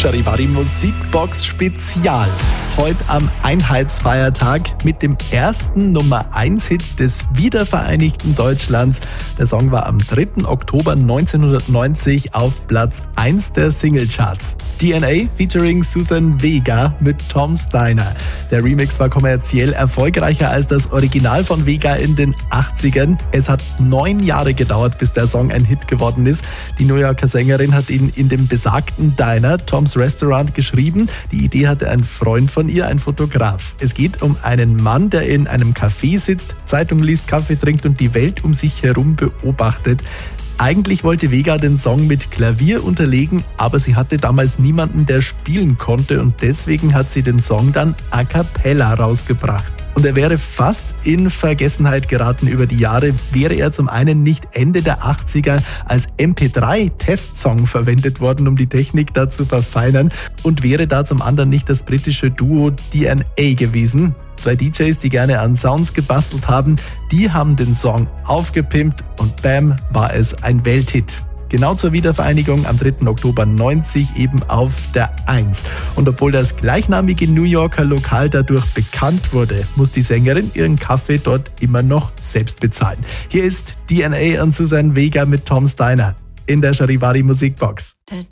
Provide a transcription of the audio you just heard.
Charivari Musikbox Spezial. Heute am Einheitsfeiertag mit dem ersten Nummer-1-Hit des wiedervereinigten Deutschlands. Der Song war am 3. Oktober 1990 auf Platz 1 der Singlecharts. DNA featuring Susan Vega mit Tom Steiner. Der Remix war kommerziell erfolgreicher als das Original von Vega in den 80ern. Es hat 9 Jahre gedauert, bis der Song ein Hit geworden ist. Die New Yorker Sängerin hat ihn in dem besagten Diner, Tom's Restaurant, geschrieben. Die Idee hatte ein Freund von ihr, ein Fotograf. Es geht um einen Mann, der in einem Café sitzt, Zeitung liest, Kaffee trinkt und die Welt um sich herum beobachtet. Eigentlich wollte Vega den Song mit Klavier unterlegen, aber sie hatte damals niemanden, der spielen konnte, und deswegen hat sie den Song dann a cappella rausgebracht. Und er wäre fast in Vergessenheit geraten über die Jahre, wäre er zum einen nicht Ende der 80er als MP3-Testsong verwendet worden, um die Technik da zu verfeinern, und wäre da zum anderen nicht das britische Duo DNA gewesen. 2 DJs, die gerne an Sounds gebastelt haben, die haben den Song aufgepimpt und bam, war es ein Welthit. Genau zur Wiedervereinigung am 3. Oktober 90 eben auf der 1. Und obwohl das gleichnamige New Yorker Lokal dadurch bekannt wurde, muss die Sängerin ihren Kaffee dort immer noch selbst bezahlen. Hier ist DNA und Susan Vega mit Tom Steiner in der Charivari Musikbox.